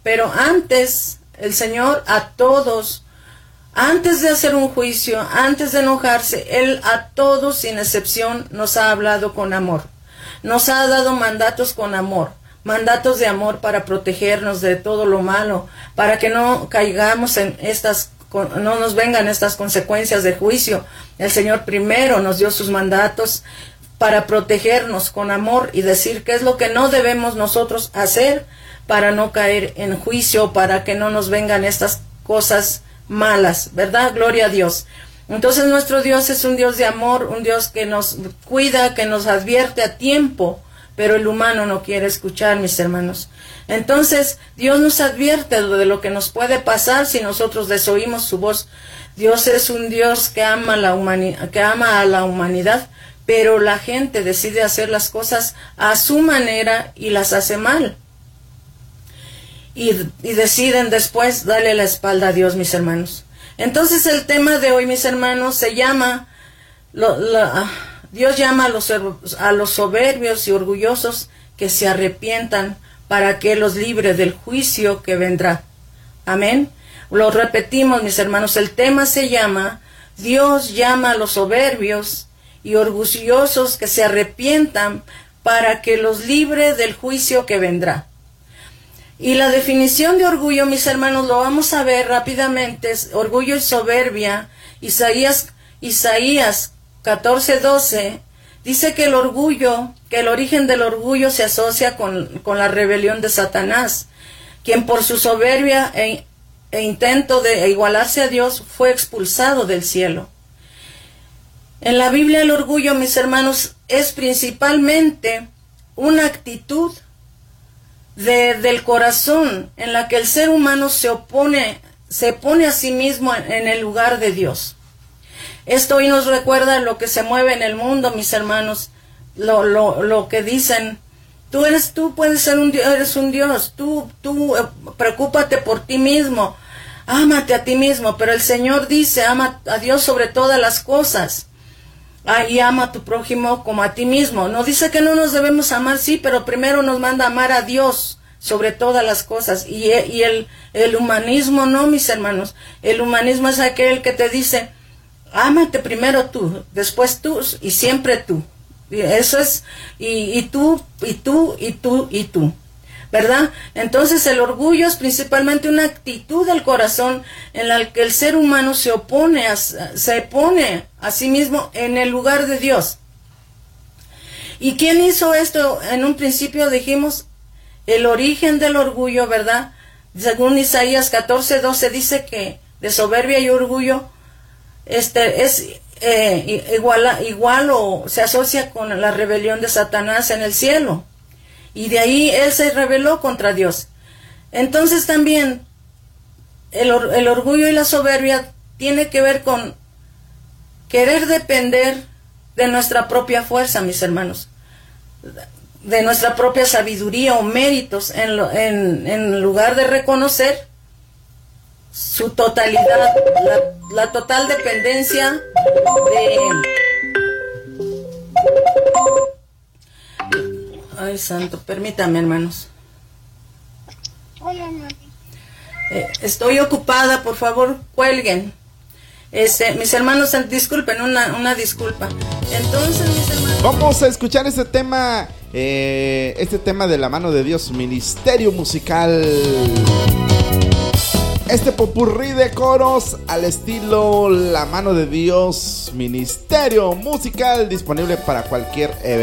Pero antes, el Señor a todos, antes de hacer un juicio, antes de enojarse, Él a todos sin excepción nos ha hablado con amor. Nos ha dado mandatos con amor, mandatos de amor para protegernos de todo lo malo, para que no caigamos en no nos vengan estas consecuencias de juicio. El Señor primero nos dio sus mandatos para protegernos con amor y decir qué es lo que no debemos nosotros hacer para no caer en juicio, para que no nos vengan estas cosas malas, ¿verdad? Gloria a Dios. Entonces nuestro Dios es un Dios de amor, un Dios que nos cuida, que nos advierte a tiempo, pero el humano no quiere escuchar, mis hermanos. Entonces Dios nos advierte de lo que nos puede pasar si nosotros desoímos su voz. Dios es un Dios que ama a la humanidad, pero la gente decide hacer las cosas a su manera y las hace mal. Y deciden después darle la espalda a Dios, mis hermanos. Entonces el tema de hoy, mis hermanos, se llama, Dios llama a los soberbios y orgullosos que se arrepientan para que los libre del juicio que vendrá. Amén. Lo repetimos, mis hermanos, el tema se llama, Dios llama a los soberbios y orgullosos que se arrepientan para que los libre del juicio que vendrá. Y la definición de orgullo, mis hermanos, lo vamos a ver rápidamente. Orgullo y soberbia. Isaías 14:12 dice que el origen del orgullo se asocia con la rebelión de Satanás, quien por su soberbia e intento de igualarse a Dios fue expulsado del cielo. En la Biblia el orgullo, mis hermanos, es principalmente una actitud del corazón en la que el ser humano se pone a sí mismo en el lugar de Dios. Esto hoy nos recuerda lo que se mueve en el mundo, mis hermanos, lo que dicen, tú puedes ser eres un Dios, tú preocúpate por ti mismo, ámate a ti mismo, pero el Señor dice, ama a Dios sobre todas las cosas. Y ama a tu prójimo como a ti mismo. No dice que no nos debemos amar, sí, pero primero nos manda a amar a Dios sobre todas las cosas. Y el humanismo no, mis hermanos. El humanismo es aquel que te dice, ámate primero tú, después tú y siempre tú. Y eso es, y tú, ¿verdad? Entonces el orgullo es principalmente una actitud del corazón en la que el ser humano se pone a sí mismo en el lugar de Dios. ¿Y quién hizo esto? En un principio dijimos el origen del orgullo, ¿verdad? Según Isaías 14:12 dice que de soberbia y orgullo es igual o se asocia con la rebelión de Satanás en el cielo. Y de ahí él se rebeló contra Dios. Entonces también el orgullo y la soberbia tiene que ver con querer depender de nuestra propia fuerza, mis hermanos, de nuestra propia sabiduría o méritos, en lugar de reconocer su totalidad, la total dependencia de... Ay, santo, permítame, hermanos. Hola, mami. Estoy ocupada, por favor, cuelguen. Mis hermanos, disculpen, una disculpa. Entonces, mis hermanos... Vamos a escuchar este tema de la mano de Dios, ministerio musical. Este popurrí de coros al estilo La Mano de Dios, ministerio musical, disponible para cualquier evento.